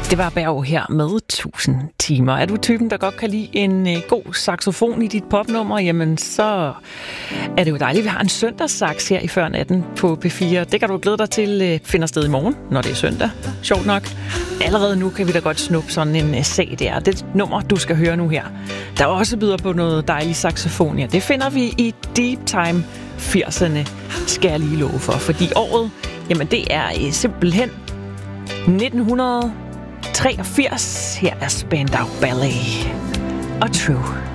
Det var Berg her med 1000 timer. Er du typen, der godt kan lide en god saxofon i dit popnummer, jamen så er det jo dejligt, at vi har en søndagssax her i Før Natten på P4. Det kan du glæde dig til finder sted i morgen, når det er søndag. Sjovt nok. Allerede nu kan vi da godt snuppe sådan en sag der. Det nummer, du skal høre nu her, der også byder på noget dejlig saxofon. Ja, det finder vi i Deep Time 80'erne, skal jeg lige love for. Fordi året, jamen det er simpelthen 1983. Her er Spandau Ballet og True.